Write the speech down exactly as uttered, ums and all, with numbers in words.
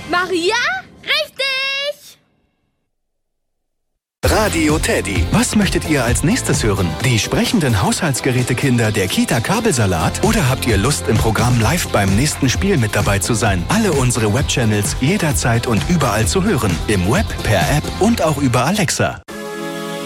Maria? Richtig! Radio Teddy. Was möchtet ihr als nächstes hören? Die sprechenden Haushaltsgerätekinder der Kita Kabelsalat? Oder habt ihr Lust, im Programm live beim nächsten Spiel mit dabei zu sein? Alle unsere Webchannels jederzeit und überall zu hören. Im Web, per App und auch über Alexa.